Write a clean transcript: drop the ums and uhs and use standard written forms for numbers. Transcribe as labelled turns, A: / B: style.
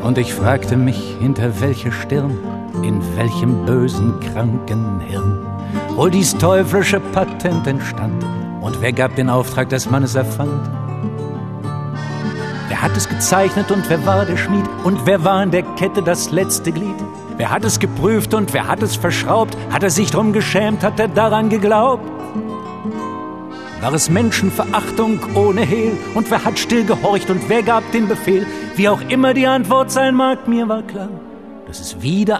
A: Und ich fragte mich, hinter welcher Stirn, in welchem bösen, kranken Hirn wohl dies teuflische Patent entstand. Und wer gab den Auftrag, dass man es erfand? Wer hat es gezeichnet und wer war der Schmied? Und wer war in der Kette das letzte Glied? Wer hat es geprüft und wer hat es verschraubt? Hat er sich drum geschämt, hat er daran geglaubt? War es Menschenverachtung ohne Hehl? Und wer hat still gehorcht und wer gab den Befehl? Wie auch immer die Antwort sein mag, mir war klar, dass es wieder